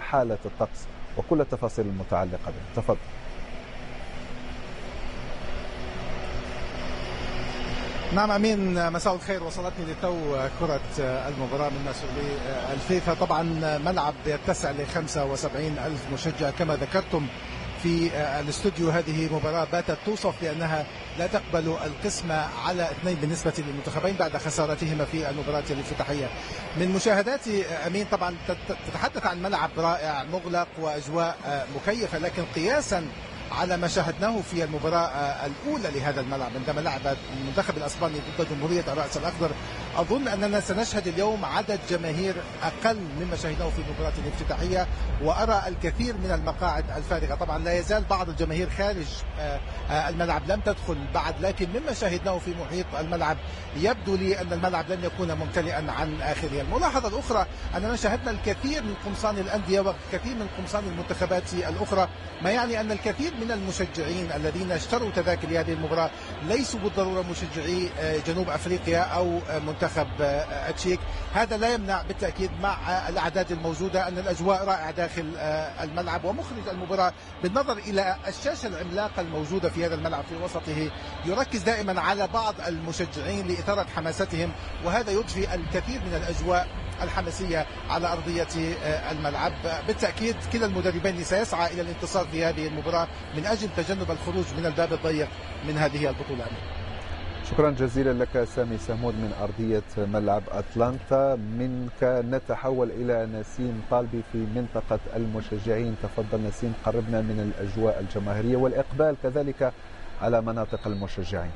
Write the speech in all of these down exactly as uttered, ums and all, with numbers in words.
حالة الطقس وكل التفاصيل المتعلقة به. تفضل. نعم أمين، مساء الخير. وصلتني للتو كرة المباراة من مسؤولي الفيفا. طبعا ملعب يتسع ل خمسة وسبعين ألف مشجع كما ذكرتم في الاستوديو. هذه مباراة باتت توصف بأنها لا تقبل القسمة على اثنين بالنسبة للمنتخبين بعد خسارتهما في المباراة الافتتاحية. من مشاهداتي أمين طبعا تتحدث عن ملعب رائع مغلق وأجواء مكيفة، لكن قياسا على ما شاهدناه في المباراة الأولى لهذا الملعب عندما لعب المنتخب الأسباني ضد جمهورية الرأس الأخضر، أظن أننا سنشهد اليوم عدد جماهير أقل مما شاهدناه في المباراة الافتتاحية، وأرى الكثير من المقاعد الفارغة. طبعا لا يزال بعض الجماهير خارج الملعب لم تدخل بعد، لكن مما شاهدناه في محيط الملعب يبدو لي أن الملعب لن يكون ممتلئا عن آخره. الملاحظة الأخرى أننا شاهدنا الكثير من قمصان الأندية والكثير من قمصان المنتخبات الأخرى، ما يعني أن الكثير من المشجعين الذين اشتروا تذاكر لهذه المباراة ليسوا بالضرورة مشجعي جنوب أفريقيا أو منتخب التشيك. هذا لا يمنع بالتأكيد مع الأعداد الموجودة أن الأجواء رائعة داخل الملعب. ومخرج المباراة بالنظر إلى الشاشة العملاقة الموجودة في هذا الملعب في وسطه يركز دائما على بعض المشجعين لإثارة حماستهم، وهذا يضفي الكثير من الأجواء الحماسية على أرضية الملعب. بالتأكيد كلا المدربين سيسعى إلى الانتصار في هذه المباراة من أجل تجنب الخروج من الباب الضيق من هذه البطولة. شكرا جزيلا لك سامي سهمود من أرضية ملعب أتلانتا. منك نتحول إلى نسيم طالبي في منطقة المشجعين. تفضل نسيم، قربنا من الأجواء الجماهيرية والإقبال كذلك على مناطق المشجعين.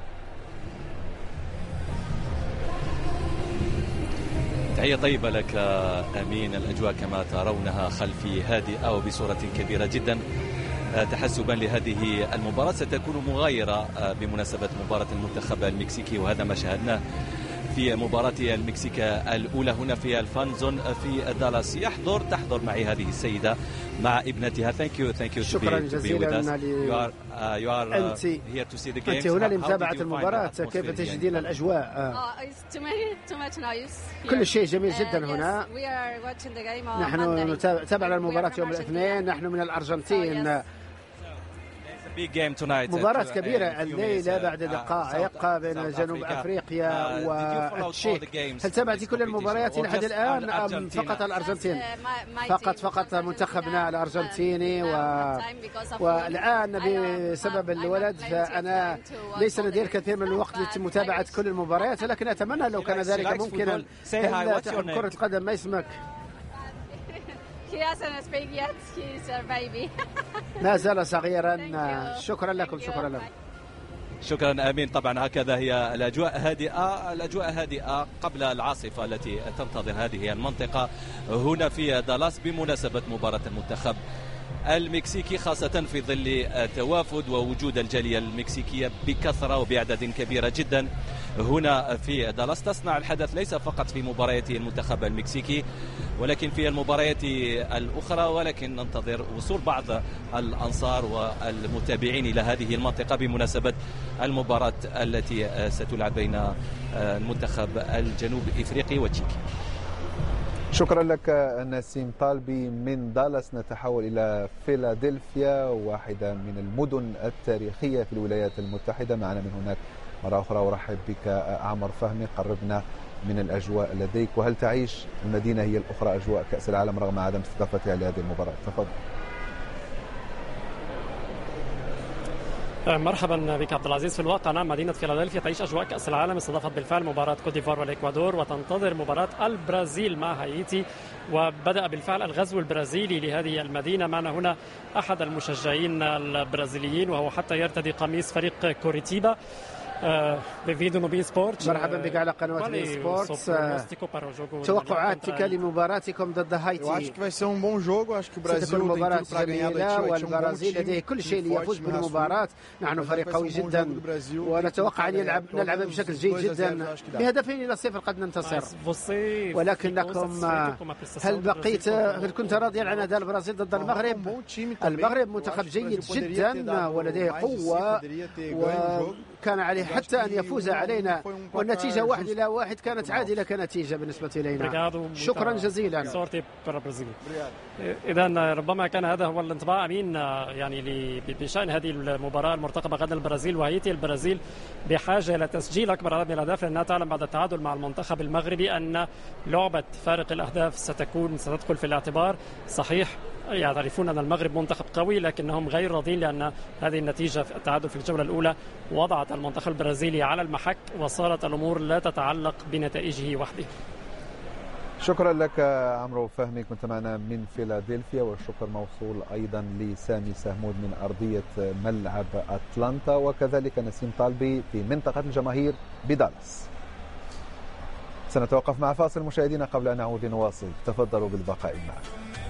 تحية طيبة لك أمين. الأجواء كما ترونها خلفي هادئة وبصورة كبيرة جدا تحسبا لهذه المباراة ستكون مغايرة بمناسبة مباراة المنتخب المكسيكي، وهذا ما شاهدناه في مباراة المكسيكا الأولى هنا في الفانزون في دالاس. يحضر تحضر معي هذه السيدة مع ابنتها. Thank you, thank you. شكرا جزيلا. أنت أنت هنا لمتابعة المباراة، كيف تجدين الأجواء؟ كل شيء جميل جدا هنا. نحن نتابع المباراة يوم الاثنين. نحن من الأرجنتين. مباراة كبيرة الليلة بعد دقائق بين جنوب أفريقيا والتشيك. هل تابعتي كل المباريات لحد الآن أم فقط الأرجنتين؟ فقط فقط منتخبنا الأرجنتيني. و... والآن بسبب الولد فأنا ليس لدي الكثير من الوقت لمتابعة كل المباريات، ولكن أتمنى لو كان ذلك ممكنا. هل تحب كرة القدم؟ ما اسمك؟ ما زال صغيرا. شكرا لكم. شكرا لكم. شكرا أمين. طبعا هكذا هي الأجواء هادئة. الأجواء هادئة قبل العاصفة التي تنتظر هذه المنطقة هنا في دالاس بمناسبة مباراة المنتخب المكسيكي، خاصة في ظل توافد ووجود الجالية المكسيكية بكثرة وبأعداد كبيرة جدا هنا في دالاس. تصنع الحدث ليس فقط في مباريات المنتخب المكسيكي ولكن في المباريات الأخرى، ولكن ننتظر وصول بعض الأنصار والمتابعين إلى هذه المنطقة بمناسبة المباراة التي ستلعب بين المنتخب الجنوب إفريقي والتشيكي. شكرا لك نسيم طالبي من دالاس. نتحول إلى فيلادلفيا، واحدة من المدن التاريخية في الولايات المتحدة. معنا من هناك مرة أخرى أرحب بك عمر فهمي. قربنا من الأجواء لديك، وهل تعيش المدينة هي الأخرى أجواء كأس العالم رغم عدم استضافتها لهذه المباراة؟ تفضل. مرحبا بك عبد العزيز. في الواقع نعم، مدينة فيلادلفيا تعيش أجواء كأس العالم. استضافت بالفعل مباراة كوت ديفوار والإكوادور، وتنتظر مباراة البرازيل مع هايتي. وبدأ بالفعل الغزو البرازيلي لهذه المدينة. معنا هنا أحد المشجعين البرازيليين وهو حتى يرتدي قميص فريق كوريتيبا. بفيديو نوبي سبورت. مرحبا بك على قنوات بي سبورت. توقعاتك لمباراتكم ضد هايتي؟ ستكون مباراة جميلة والبرازيل لديه كل شيء ليفوز بالمباراة. نحن فريق قوي جدا ونتوقع أن يلعب نلعب بشكل جيد جدا. بهدفين إلى صفر قد ننتصر، ولكنكم هل بقيت هل كنت راضيا عن أداء البرازيل ضد المغرب؟ المغرب منتخب جيد جدا ولديه قوة و كان عليه حتى أن يفوز علينا، والنتيجة واحد إلى واحد كانت عادلة كنتيجة بالنسبة إلينا. شكرا جزيلا. إذا ربما كان هذا هو الانطباع أمين يعني بشأن هذه المباراة المرتقبة غدا البرازيل وهايتي. البرازيل بحاجة إلى تسجيل أكبر عدد من الأهداف، لأنها تعلم بعد التعادل مع المنتخب المغربي أن لعبة فارق الأهداف ستكون ستدخل في الاعتبار. صحيح يعرفون أن المغرب منتخب قوي، لكنهم غير راضين لأن هذه النتيجة في التعادل في الجولة الأولى وضعت المنتخب البرازيلي على المحك، وصارت الأمور لا تتعلق بنتائجه وحده. شكرا لك عمرو فهمي، كنت معنا من فيلادلفيا، والشكر موصول أيضا لسامي سهمود من أرضية ملعب أتلانتا، وكذلك نسيم طالبي في منطقة الجماهير بدالاس. سنتوقف مع فاصل مشاهدينا قبل أن نعود نواصل، تفضلوا بالبقاء معنا.